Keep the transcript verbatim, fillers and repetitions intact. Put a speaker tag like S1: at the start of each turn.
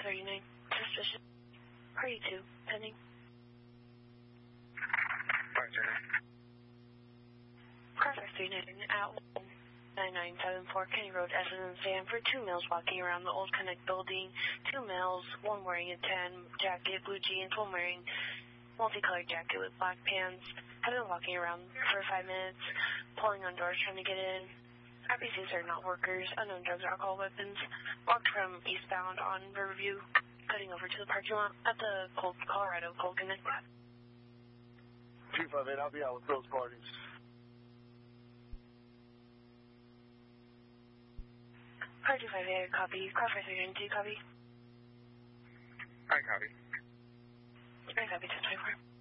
S1: thirty-nine, suspicious. Party two, pending.
S2: five thirty-nine.
S1: Car five thirty-nine at nine nine seven four Kenny Road, Essendon, Sanford. Two males walking around the Old Connect building. Two males, one wearing a tan jacket, blue jeans, one wearing multicolored jacket with black pants. Have been walking around for five minutes, pulling on doors, trying to get in. R P Cs are not workers, unknown drugs, alcohol, weapons. Walked from eastbound on Riverview, cutting over to the parking lot at the Cold, Colorado Cold Connect.
S2: two five eight, I'll be out with those parties.
S1: Car two five eight, copy. Car five three nine two, copy.
S2: I copy.
S1: I copy, ten twenty-four.